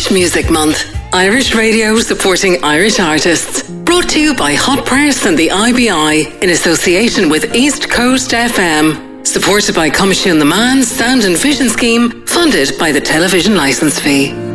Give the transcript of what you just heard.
Irish Music Month. Irish Radio supporting Irish artists. Brought to you by Hot Press and the IBI in association with East Coast FM. Supported by Comisiún na Meán Sound and Vision Scheme, funded by the television licence fee.